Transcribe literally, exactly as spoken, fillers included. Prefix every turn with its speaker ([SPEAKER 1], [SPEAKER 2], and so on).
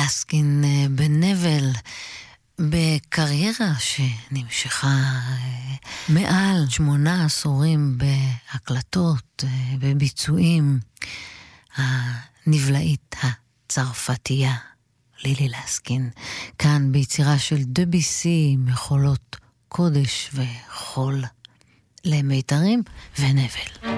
[SPEAKER 1] לסקין בנבל, בקריירה שנמשכה מעל שמונה עשורים בהקלטות, בביצועים, הנבלעית הצרפתייה לילי לסקין, כאן ביצירה של דביסי, מחולות קודש וחול למיתרים ונבל.